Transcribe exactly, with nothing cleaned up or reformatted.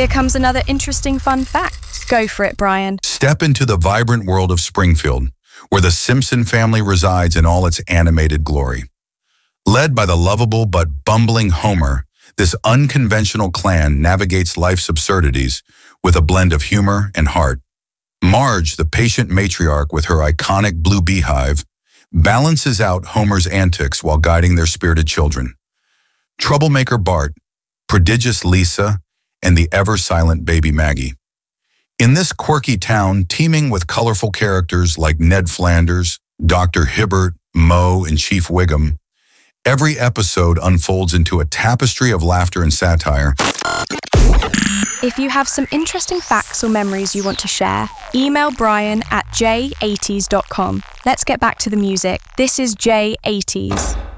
Here comes another interesting fun fact. Go for it, Brian. Step into the vibrant world of Springfield, where the Simpson family resides in all its animated glory. Led by the lovable but bumbling Homer, this unconventional clan navigates life's absurdities with a blend of humor and heart. Marge, the patient matriarch with her iconic blue beehive, balances out Homer's antics while guiding their spirited children. Troublemaker Bart, prodigious Lisa, and the ever-silent baby Maggie. In this quirky town teeming with colorful characters like Ned Flanders, Doctor Hibbert, Moe, and Chief Wiggum, every episode unfolds into a tapestry of laughter and satire. If you have some interesting facts or memories you want to share, email Brian at j eighties dot com. Let's get back to the music. This is J eighties.